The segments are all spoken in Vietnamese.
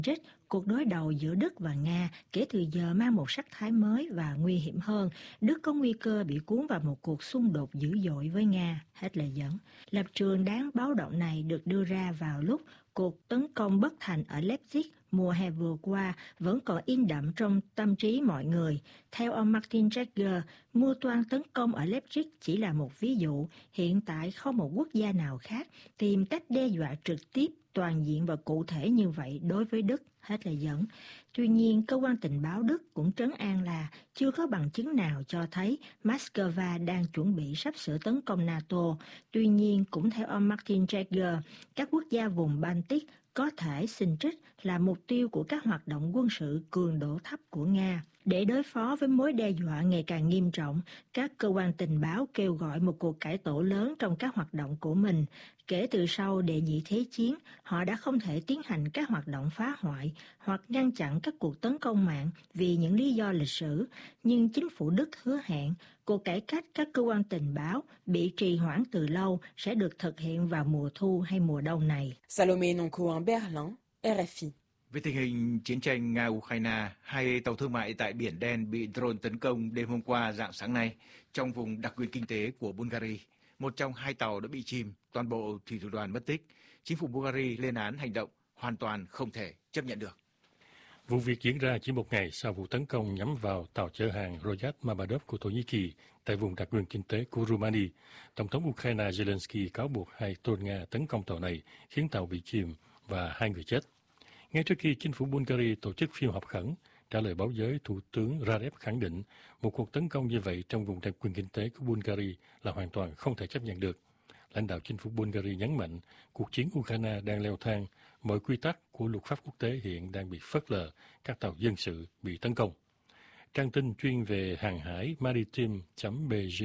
Trích, cuộc đối đầu giữa Đức và Nga kể từ giờ mang một sắc thái mới và nguy hiểm hơn. Đức có nguy cơ bị cuốn vào một cuộc xung đột dữ dội với Nga. Hết lời dẫn. Lập trường đáng báo động này được đưa ra vào lúc cuộc tấn công bất thành ở Leipzig mùa hè vừa qua vẫn còn in đậm trong tâm trí mọi người. Theo ông Martin Jagger, mưu toan tấn công ở Leipzig chỉ là một ví dụ. Hiện tại không một quốc gia nào khác tìm cách đe dọa trực tiếp, toàn diện và cụ thể như vậy đối với Đức. Hết lời dẫn. Tuy nhiên, cơ quan tình báo Đức cũng trấn an là chưa có bằng chứng nào cho thấy Moscow đang chuẩn bị sắp sửa tấn công NATO. Tuy nhiên, cũng theo ông Martin Jagger, các quốc gia vùng Baltic có thể xin trích là mục tiêu của các hoạt động quân sự cường độ thấp của Nga. Để đối phó với mối đe dọa ngày càng nghiêm trọng, các cơ quan tình báo kêu gọi một cuộc cải tổ lớn trong các hoạt động của mình. Kể từ sau Đệ nhị Thế chiến, họ đã không thể tiến hành các hoạt động phá hoại hoặc ngăn chặn các cuộc tấn công mạng vì những lý do lịch sử. Nhưng chính phủ Đức hứa hẹn cuộc cải cách các cơ quan tình báo bị trì hoãn từ lâu sẽ được thực hiện vào mùa thu hay mùa đông này. Salomé Noncourt, Berlin, RFI. Về tình hình chiến tranh Nga-Ukraine, hai tàu thương mại tại Biển Đen bị drone tấn công đêm hôm qua rạng sáng nay trong vùng đặc quyền kinh tế của Bulgaria. Một trong hai tàu đã bị chìm, toàn bộ thủy thủ đoàn mất tích. Chính phủ Bulgaria lên án hành động hoàn toàn không thể chấp nhận được. Vụ việc diễn ra chỉ một ngày sau vụ tấn công nhắm vào tàu chở hàng Royal Mammadov của Thổ Nhĩ Kỳ tại vùng đặc quyền kinh tế của Romania. Tổng thống Ukraine Zelensky cáo buộc hai drone Nga tấn công tàu này khiến tàu bị chìm và 2 người chết. Ngay trước khi chính phủ Bulgaria tổ chức phiên họp khẩn, trả lời báo giới, Thủ tướng Radev khẳng định một cuộc tấn công như vậy trong vùng đặc quyền kinh tế của Bulgaria là hoàn toàn không thể chấp nhận được. Lãnh đạo chính phủ Bulgaria nhấn mạnh cuộc chiến Ukraine đang leo thang, mọi quy tắc của luật pháp quốc tế hiện đang bị phớt lờ, các tàu dân sự bị tấn công. Trang tin chuyên về hàng hải maritime.bg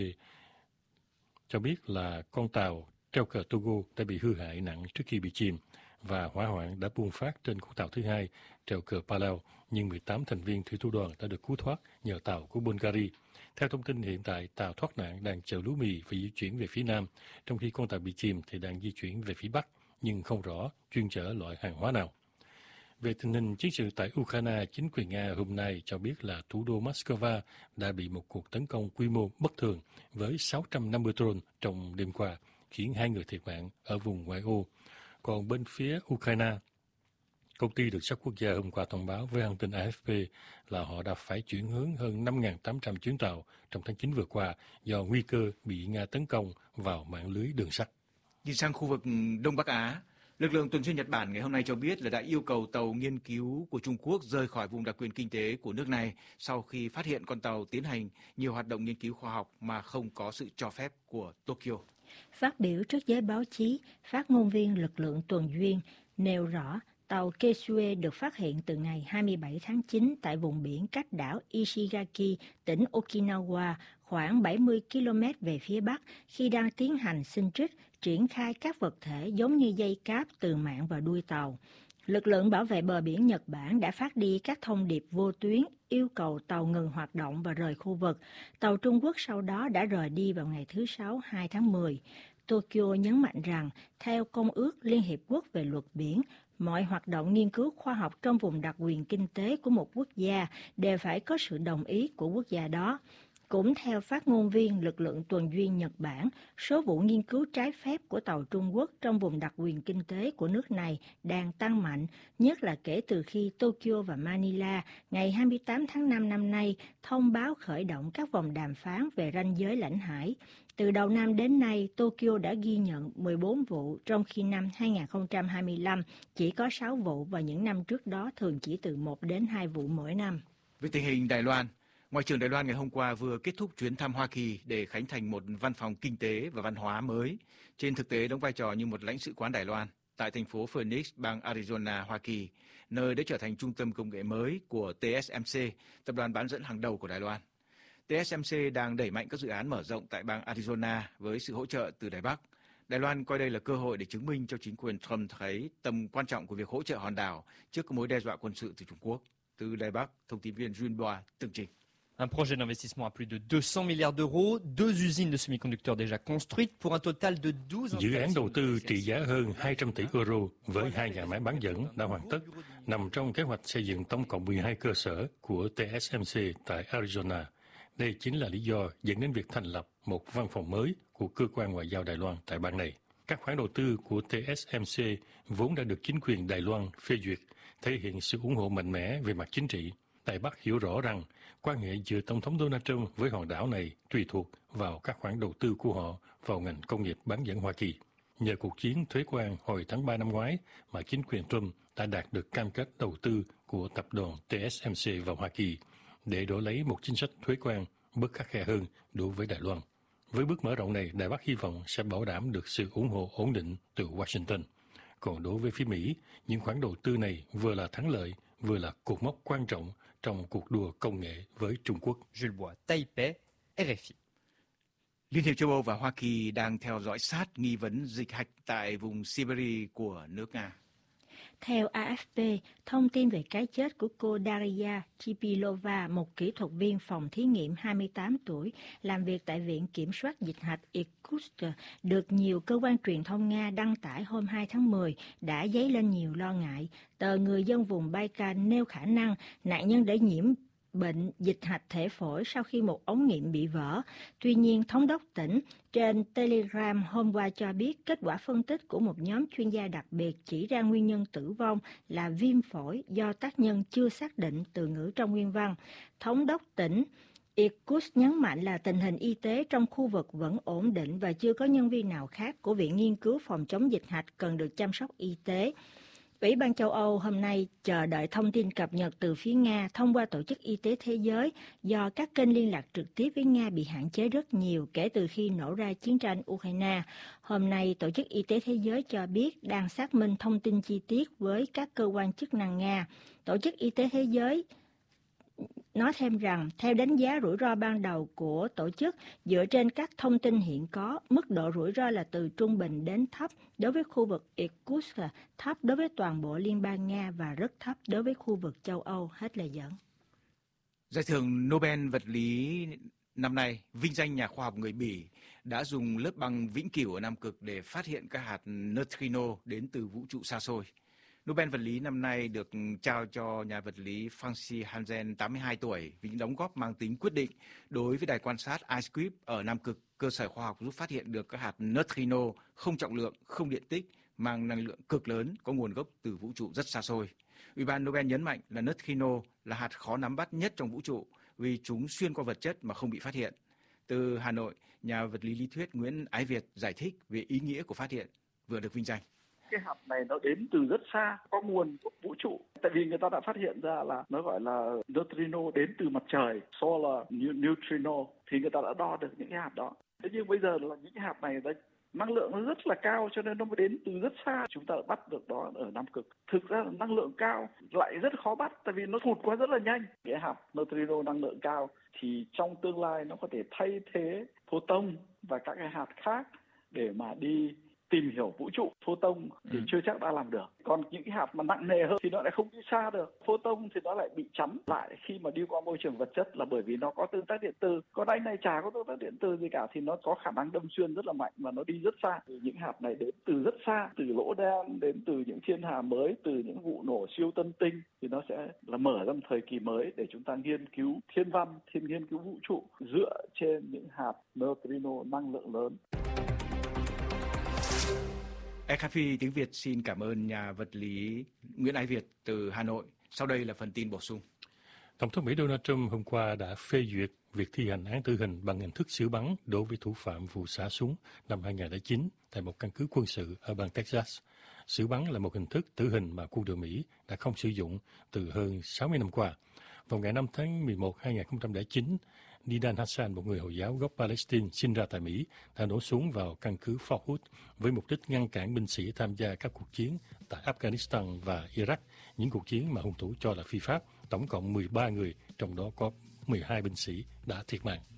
cho biết là con tàu treo cờ Togo đã bị hư hại nặng trước khi bị chìm và hỏa hoạn đã bùng phát trên con tàu thứ hai treo cờ Palau, nhưng 18 thành viên thủy thủ đoàn đã được cứu thoát nhờ tàu của Bulgaria. Theo thông tin hiện tại, tàu thoát nạn đang chở lúa mì và di chuyển về phía nam, trong khi con tàu bị chìm thì đang di chuyển về phía bắc, nhưng không rõ chuyên chở loại hàng hóa nào. Về tình hình chiến sự tại Ukraine, chính quyền Nga hôm nay cho biết là thủ đô Moscow đã bị một cuộc tấn công quy mô bất thường với 650 drone trong đêm qua, khiến 2 người thiệt mạng ở vùng ngoại ô. Còn bên phía Ukraine, công ty đường sắt quốc gia hôm qua thông báo với hãng tin AFP là họ đã phải chuyển hướng hơn 5.800 chuyến tàu trong tháng 9 vừa qua do nguy cơ bị Nga tấn công vào mạng lưới đường sắt. Nhìn sang khu vực Đông Bắc Á, lực lượng tuần duyên Nhật Bản ngày hôm nay cho biết là đã yêu cầu tàu nghiên cứu của Trung Quốc rời khỏi vùng đặc quyền kinh tế của nước này sau khi phát hiện con tàu tiến hành nhiều hoạt động nghiên cứu khoa học mà không có sự cho phép của Tokyo. Phát biểu trước giới báo chí, phát ngôn viên lực lượng tuần duyên nêu rõ tàu Kesue được phát hiện từ ngày 27 tháng 9 tại vùng biển cách đảo Ishigaki, tỉnh Okinawa, khoảng 70 km về phía bắc khi đang tiến hành xin trích, triển khai các vật thể giống như dây cáp từ mạn vào đuôi tàu. Lực lượng bảo vệ bờ biển Nhật Bản đã phát đi các thông điệp vô tuyến yêu cầu tàu ngừng hoạt động và rời khu vực. Tàu Trung Quốc sau đó đã rời đi vào ngày thứ Sáu 2 tháng 10. Tokyo nhấn mạnh rằng, theo Công ước Liên Hiệp Quốc về luật biển, mọi hoạt động nghiên cứu khoa học trong vùng đặc quyền kinh tế của một quốc gia đều phải có sự đồng ý của quốc gia đó. Cũng theo phát ngôn viên lực lượng tuần duyên Nhật Bản, số vụ nghiên cứu trái phép của tàu Trung Quốc trong vùng đặc quyền kinh tế của nước này đang tăng mạnh, nhất là kể từ khi Tokyo và Manila ngày 28 tháng 5 năm nay thông báo khởi động các vòng đàm phán về ranh giới lãnh hải. Từ đầu năm đến nay, Tokyo đã ghi nhận 14 vụ, trong khi năm 2025 chỉ có 6 vụ và những năm trước đó thường chỉ từ 1 đến 2 vụ mỗi năm. Về tình hình Đài Loan, Ngoại trưởng Đài Loan ngày hôm qua vừa kết thúc chuyến thăm Hoa Kỳ để khánh thành một văn phòng kinh tế và văn hóa mới, trên thực tế đóng vai trò như một lãnh sự quán Đài Loan tại thành phố Phoenix, bang Arizona, Hoa Kỳ, nơi đã trở thành trung tâm công nghệ mới của TSMC, tập đoàn bán dẫn hàng đầu của Đài Loan. TSMC đang đẩy mạnh các dự án mở rộng tại bang Arizona với sự hỗ trợ từ Đài Bắc. Đài Loan coi đây là cơ hội để chứng minh cho chính quyền Trump thấy tầm quan trọng của việc hỗ trợ hòn đảo trước các mối đe dọa quân sự từ Trung Quốc. Từ Đài Bắc, thông tin viên Jun Boa tường trình. Un projet d'investissement à plus de 200 milliards d'euros, 2 usines de semi-conducteurs déjà construites pour un total de 12 Dự án đầu tư trị giá hơn 200 tỷ euro với 2 nhà máy bán dẫn đã hoàn tất Nằm trong kế hoạch xây dựng tổng cộng 12 cơ sở của TSMC tại Arizona, đây chính là lý do dẫn đến việc thành lập một văn phòng mới của cơ quan ngoại giao Đài Loan tại bang này. Các khoản đầu tư của TSMC vốn đã được chính quyền Đài Loan phê duyệt, thể hiện sự ủng hộ mạnh mẽ về mặt chính trị. Đài Bắc hiểu rõ rằng quan hệ giữa Tổng thống Donald Trump với hòn đảo này tùy thuộc vào các khoản đầu tư của họ vào ngành công nghiệp bán dẫn Hoa Kỳ. Nhờ cuộc chiến thuế quan hồi tháng 3 năm ngoái mà chính quyền Trump đã đạt được cam kết đầu tư của tập đoàn TSMC vào Hoa Kỳ để đổi lấy một chính sách thuế quan bớt khắt khe hơn đối với Đài Loan. Với bước mở rộng này, Đài Bắc hy vọng sẽ bảo đảm được sự ủng hộ ổn định từ Washington. Còn đối với phía Mỹ, những khoản đầu tư này vừa là thắng lợi, vừa là cột mốc quan trọng trong cuộc đua công nghệ với Trung Quốc. Jules Bois, Taipei, RFI. Liên hiệp châu Âu và Hoa Kỳ đang theo dõi sát nghi vấn dịch hạch tại vùng Siberia của nước Nga. Theo AFP, thông tin về cái chết của cô Daria Chipilova, một kỹ thuật viên phòng thí nghiệm 28 tuổi, làm việc tại Viện Kiểm soát Dịch hạch Irkutsk, được nhiều cơ quan truyền thông Nga đăng tải hôm 2 tháng 10, đã dấy lên nhiều lo ngại. Tờ Người dân vùng Baikal nêu khả năng nạn nhân đã nhiễm bệnh dịch hạch thể phổi sau khi một ống nghiệm bị vỡ. Tuy nhiên, thống đốc tỉnh trên Telegram hôm qua cho biết kết quả phân tích của một nhóm chuyên gia đặc biệt chỉ ra nguyên nhân tử vong là viêm phổi do tác nhân chưa xác định, từ ngữ trong nguyên văn. Thống đốc tỉnh Irkutsk nhấn mạnh là tình hình y tế trong khu vực vẫn ổn định và chưa có nhân viên nào khác của Viện Nghiên cứu Phòng chống dịch hạch cần được chăm sóc y tế. Ủy ban châu Âu hôm nay chờ đợi thông tin cập nhật từ phía Nga thông qua Tổ chức Y tế Thế giới, do các kênh liên lạc trực tiếp với Nga bị hạn chế rất nhiều kể từ khi nổ ra chiến tranh Ukraine. Hôm nay, Tổ chức Y tế Thế giới cho biết đang xác minh thông tin chi tiết với các cơ quan chức năng Nga. Tổ chức Y tế Thế giới nói thêm rằng, theo đánh giá rủi ro ban đầu của tổ chức, dựa trên các thông tin hiện có, mức độ rủi ro là từ trung bình đến thấp đối với khu vực Irkutsk, thấp đối với toàn bộ Liên bang Nga và rất thấp đối với khu vực châu Âu. Hết lời dẫn. Giải thưởng Nobel vật lý năm nay vinh danh nhà khoa học người Bỉ đã dùng lớp băng vĩnh cửu ở Nam Cực để phát hiện các hạt neutrino đến từ vũ trụ xa xôi. Nobel vật lý năm nay được trao cho nhà vật lý Francis Hansen, 82 tuổi, vì những đóng góp mang tính quyết định đối với đài quan sát IceCube ở Nam Cực, cơ sở khoa học giúp phát hiện được các hạt neutrino không trọng lượng, không điện tích, mang năng lượng cực lớn, có nguồn gốc từ vũ trụ rất xa xôi. Ủy ban Nobel nhấn mạnh là neutrino là hạt khó nắm bắt nhất trong vũ trụ vì chúng xuyên qua vật chất mà không bị phát hiện. Từ Hà Nội, nhà vật lý lý thuyết Nguyễn Ái Việt giải thích về ý nghĩa của phát hiện vừa được vinh danh. Cái hạt này nó đến từ rất xa, có nguồn gốc vũ trụ. Tại vì người ta đã phát hiện ra là nó gọi là neutrino đến từ mặt trời, solar neutrino, thì người ta đã đo được những cái hạt đó. Thế nhưng bây giờ là những cái hạt này năng lượng nó rất là cao, cho nên nó mới đến từ rất xa. Chúng ta bắt được đó ở Nam Cực. Thực ra là năng lượng cao lại rất khó bắt, tại vì nó thụt qua rất là nhanh. Cái hạt neutrino năng lượng cao thì trong tương lai nó có thể thay thế photon và các cái hạt khác để mà đi tìm hiểu vũ trụ. Photon thì chưa chắc đã làm được. Còn những cái hạt mà nặng nề hơn thì nó lại không đi xa được. Photon thì nó lại bị chắn lại khi mà đi qua môi trường vật chất, là bởi vì nó có tương tác điện từ. Còn anh này chả có tương tác điện từ gì cả thì nó có khả năng đâm xuyên rất là mạnh và nó đi rất xa. Thì những hạt này đến từ rất xa, từ lỗ đen đến từ những thiên hà mới, từ những vụ nổ siêu tân tinh, thì nó sẽ là mở ra một thời kỳ mới để chúng ta nghiên cứu thiên văn, nghiên cứu vũ trụ dựa trên những hạt neutrino năng lượng lớn. RFI tiếng Việt xin cảm ơn nhà vật lý Nguyễn Ái Việt từ Hà Nội. Sau đây là phần tin bổ sung. Tổng thống Mỹ Donald Trump hôm qua đã phê duyệt việc thi hành án tử hình bằng hình thức xử bắn đối với thủ phạm vụ xả súng năm 2009 tại một căn cứ quân sự ở bang Texas. Xử bắn là một hình thức tử hình mà quân đội Mỹ đã không sử dụng từ hơn 60 năm qua. Vào ngày 5 tháng 11 2009, Nidan Hassan, một người Hồi giáo gốc Palestine sinh ra tại Mỹ, đã nổ súng vào căn cứ Fort Hood với mục đích ngăn cản binh sĩ tham gia các cuộc chiến tại Afghanistan và Iraq, những cuộc chiến mà hung thủ cho là phi pháp. Tổng cộng 13 người, trong đó có 12 binh sĩ đã thiệt mạng.